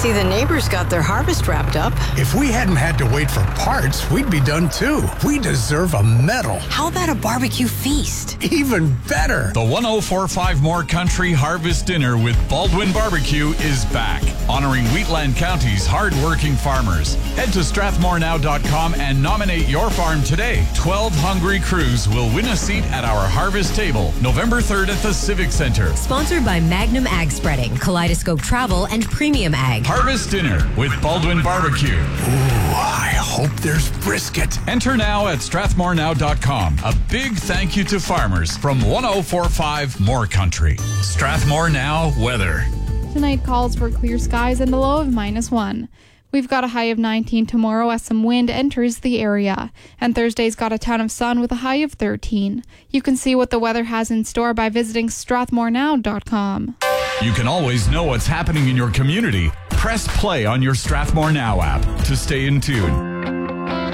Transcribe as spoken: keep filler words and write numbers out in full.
see the neighbors got their harvest wrapped up. If we hadn't had to wait for parts, we'd be done too. We deserve a medal. How about a barbecue feast? Even better. The one oh four point five More Country Harvest Dinner with Baldwin Barbecue is back, honoring Wheatland County's hard-working farmers. Head to strathmore now dot com and nominate your farm today. twelve hungry crews will win a seat at our harvest table November third at the Civic Center. Sponsored by Magnum Ag Spreading, Kaleidoscope Travel, and Premium Ag. Harvest Dinner with Baldwin Barbecue. Ooh, I hope there's brisket. Enter now at strathmore now dot com. A big thank you to farmers from one oh four point five More Country. Strathmore Now weather. Tonight calls for clear skies and a low of minus one. We've got a high of nineteen tomorrow as some wind enters the area. And Thursday's got a ton of sun with a high of thirteen. You can see what the weather has in store by visiting strathmore now dot com. You can always know what's happening in your community. Press play on your Strathmore Now app to stay in tune.